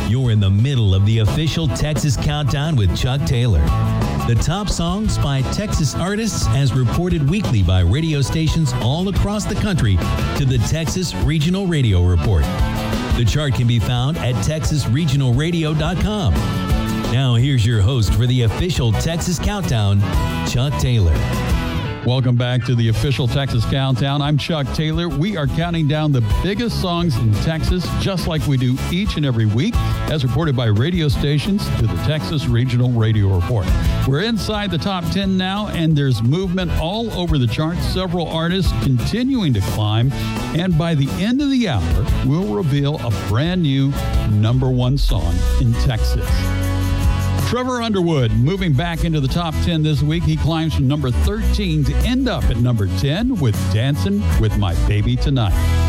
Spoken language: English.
You're in the middle of the official Texas Countdown with Chuck Taylor. The top songs by Texas artists as reported weekly by radio stations all across the country to the Texas Regional Radio Report. The chart can be found at texasregionalradio.com. Now here's your host for the official Texas Countdown, Chuck Taylor. Welcome back to the official Texas Countdown. I'm Chuck Taylor. We are counting down the biggest songs in Texas, just like we do each and every week, as reported by radio stations to the Texas Regional Radio Report. We're inside the top 10 now, and there's movement all over the charts. Several artists continuing to climb, and by the end of the hour, we'll reveal a brand new number one song in Texas. Trevor Underwood moving back into the top 10 this week. He climbs from number 13 to end up at number 10 with Dancing with My Baby Tonight.